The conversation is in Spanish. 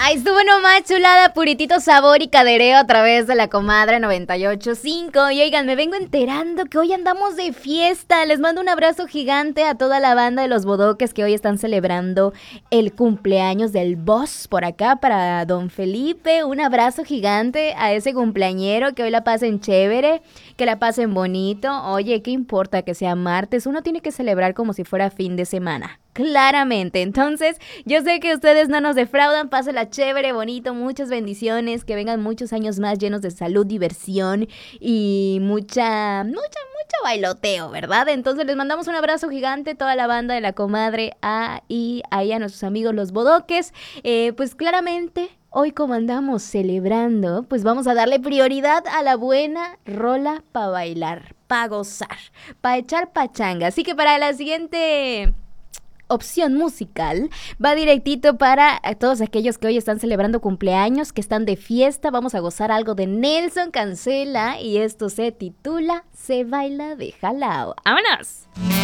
Ay, estuvo nomás chulada, puritito sabor y cadereo a través de la comadre 98.5. Y oigan, me vengo enterando que hoy andamos de fiesta. Les mando un abrazo gigante a toda la banda de los bodoques que hoy están celebrando el cumpleaños del boss por acá para don Felipe. Un abrazo gigante a ese cumpleañero, que hoy la pasen chévere, que la pasen bonito. Oye, ¿qué importa que sea martes? Uno tiene que celebrar como si fuera fin de semana. Claramente, entonces yo sé que ustedes no nos defraudan, pásenla chévere, bonito, muchas bendiciones, que vengan muchos años más llenos de salud, diversión y mucho bailoteo, ¿verdad? Entonces les mandamos un abrazo gigante, toda la banda de la comadre y ahí a nuestros amigos los bodoques. Pues claramente, hoy como andamos celebrando, pues vamos a darle prioridad a la buena rola para bailar, para gozar, para echar pachanga. Así que para la siguiente opción musical va directito para todos aquellos que hoy están celebrando cumpleaños, que están de fiesta. Vamos a gozar algo de Nelson Cancela y esto se titula Se Baila de Jalao. ¡Vámonos!